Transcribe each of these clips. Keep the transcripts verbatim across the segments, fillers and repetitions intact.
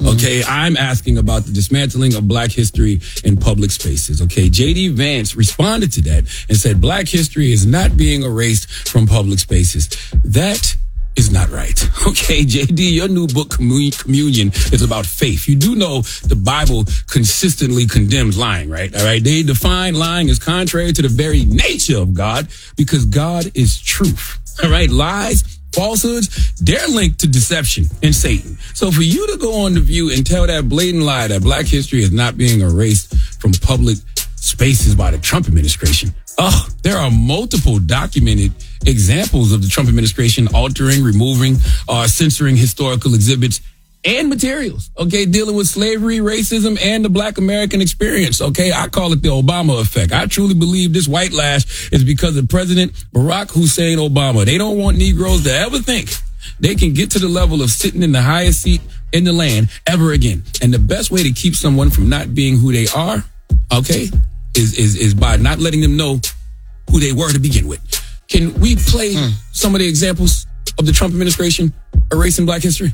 Okay, I'm asking about the dismantling of black history in public spaces. Okay, J D Vance responded to that and said black history is not being erased from public spaces. That is not right. Okay, J D, your new book, Communion, is about faith. You do know the Bible consistently condemns lying, right? All right, they define lying as contrary to the very nature of God because God is truth. All right, lies, falsehoods, they're linked to deception and Satan. So for you to go on The View and tell that blatant lie that black history is not being erased from public spaces by the Trump administration, oh, there are multiple documented examples of the Trump administration altering, removing, or censoring historical exhibits and materials, okay, dealing with slavery, racism, and the black American experience, okay? I call it the Obama effect. I truly believe this white lash is because of President Barack Hussein Obama. They don't want Negroes to ever think they can get to the level of sitting in the highest seat in the land ever again. And the best way to keep someone from not being who they are, okay, is is, is by not letting them know who they were to begin with. Can we play mm. some of the examples of the Trump administration erasing black history?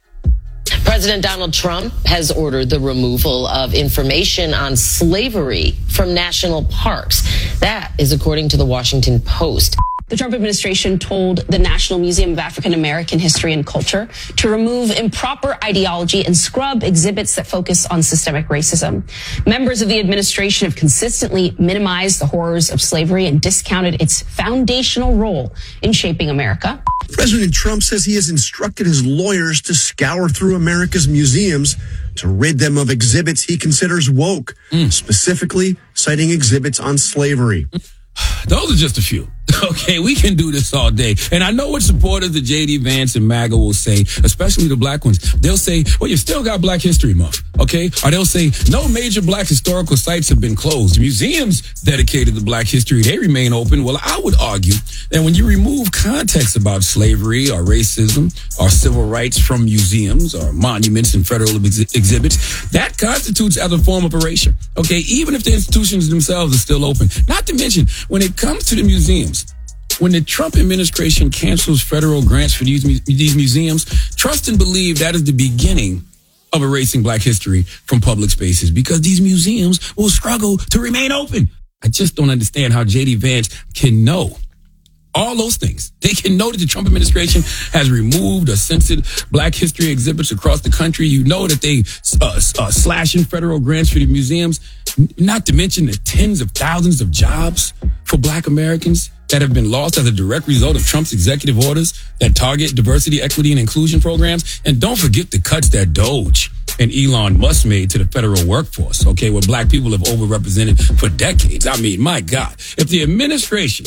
President Donald Trump has ordered the removal of information on slavery from national parks. That is according to the Washington Post. The Trump administration told the National Museum of African American History and Culture to remove improper ideology and scrub exhibits that focus on systemic racism. Members of the administration have consistently minimized the horrors of slavery and discounted its foundational role in shaping America. President Trump says he has instructed his lawyers to scour through America's museums to rid them of exhibits he considers woke, mm. specifically citing exhibits on slavery. Those are just a few. Okay, we can do this all day. And I know what supporters of J D Vance and MAGA will say, especially the black ones. They'll say, well, you still got Black History Month, okay? Or they'll say, no major black historical sites have been closed. Museums dedicated to black history, they remain open. Well, I would argue that when you remove context about slavery or racism or civil rights from museums or monuments and federal ex- exhibits, that constitutes as a form of erasure, okay? Even if the institutions themselves are still open. Not to mention, when it comes to the museums, when the Trump administration cancels federal grants for these, these museums, trust and believe that is the beginning of erasing black history from public spaces because these museums will struggle to remain open. I just don't understand how J D Vance can know all those things. They can know that the Trump administration has removed or censored black history exhibits across the country. You know that they uh, uh, slashing federal grants for the museums, not to mention the tens of thousands of jobs for black Americans that have been lost as a direct result of Trump's executive orders that target diversity, equity, and inclusion programs. And don't forget the cuts that Doge and Elon Musk made to the federal workforce, okay, where black people have overrepresented for decades. I mean, my God, if the administration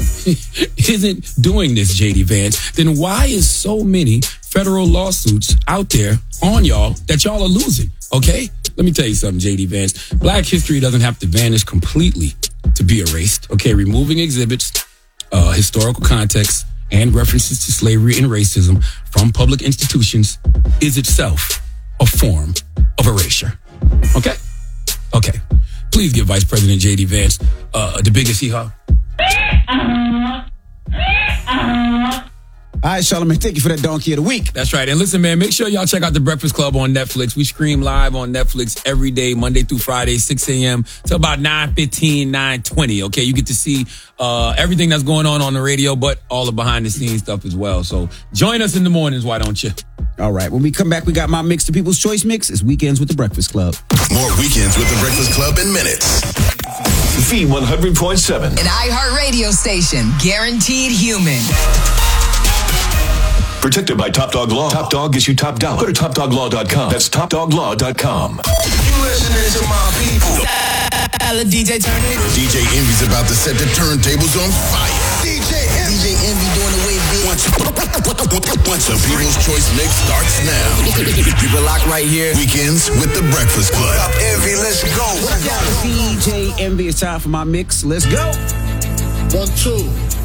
isn't doing this, J D Vance, then why is so many federal lawsuits out there on y'all that y'all are losing, okay? Let me tell you something, J D Vance. Black history doesn't have to vanish completely to be erased, okay? Removing exhibits, uh, historical context, and references to slavery and racism from public institutions is itself a form of erasure, okay? Okay. Please give Vice President J D Vance uh, the biggest hee-haw. All right, Charlamagne, thank you for that donkey of the week. That's right. And listen, man, make sure y'all check out The Breakfast Club on Netflix. We stream live on Netflix every day, Monday through Friday, six a.m. to about nine fifteen, nine twenty. Okay, you get to see uh, everything that's going on on the radio, but all the behind-the-scenes stuff as well. So join us in the mornings, why don't you? All right, when we come back, we got my mix, the People's Choice mix. It's Weekends with The Breakfast Club. More Weekends with The Breakfast Club in minutes. V one hundred point seven. An iHeartRadio station, guaranteed human. Protected by Top Dog Law. Top Dog gets you top dollar. Go to top dog law dot com. That's top dog law dot com. You listening to my people. D J turn it. D J Envy's about to set the turntables on fire. D J Envy. D J Envy doing the wave big. Once, once the People's Choice mix starts now. Keep it locked right here. Weekends with The Breakfast Club. What up, Envy? Let's go. D J Envy, it's time for my mix. Let's go. One, two.